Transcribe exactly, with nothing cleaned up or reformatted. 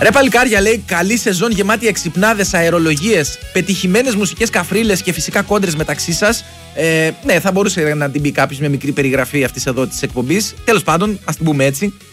Ρε παλικάρια, λέει, καλή σεζόν γεμάτη εξυπνάδες, αερολογίες, πετυχημένες μουσικές καφρίλες και φυσικά κόντρες μεταξύ σας. Ε, ναι, θα μπορούσε να την πει κάποιος με μικρή περιγραφή αυτής εδώ της εκπομπής. Τέλος πάντων, ας την πούμε έτσι.